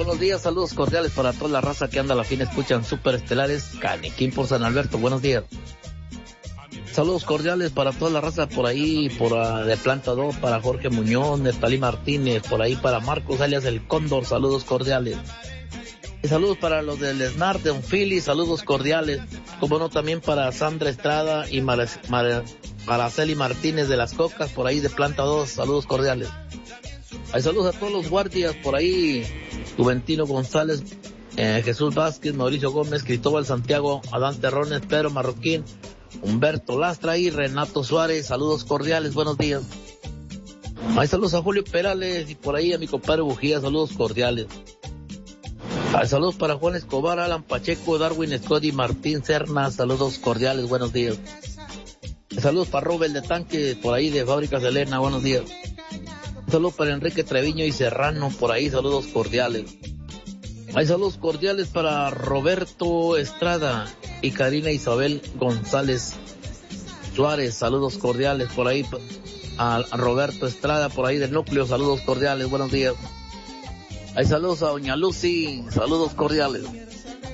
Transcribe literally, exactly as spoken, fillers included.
buenos días, saludos cordiales para toda la raza que anda a la fin, escuchan Super Estelares, Caniquín por San Alberto, buenos días. Saludos cordiales para toda la raza por ahí, por uh, de Planta dos, para Jorge Muñoz, Nestalí Martínez, por ahí para Marcos alias el Cóndor, saludos cordiales. Y saludos para los del Snart de Unfili, saludos cordiales. Como no, también para Sandra Estrada y Mar Mar Maraceli Martínez de Las Cocas, por ahí de Planta dos, saludos cordiales. Hay saludos a todos los guardias por ahí, Juventino González, eh, Jesús Vázquez, Mauricio Gómez, Cristóbal Santiago, Adán Terrones, Pedro Marroquín, Humberto Lastra y Renato Suárez, saludos cordiales, buenos días. Hay saludos a Julio Perales y por ahí a mi compadre Bujía, saludos cordiales. Hay saludos para Juan Escobar, Alan Pacheco, Darwin Scott y Martín Cerna, saludos cordiales, buenos días. Saludos para Robert de Tanque, por ahí de Fábricas Elena, buenos días. Saludos para Enrique Treviño y Serrano, por ahí, saludos cordiales. Hay saludos cordiales para Roberto Estrada y Karina Isabel González Suárez, saludos cordiales por ahí. A Roberto Estrada, por ahí del núcleo, saludos cordiales, buenos días. Hay saludos a Doña Lucy, saludos cordiales.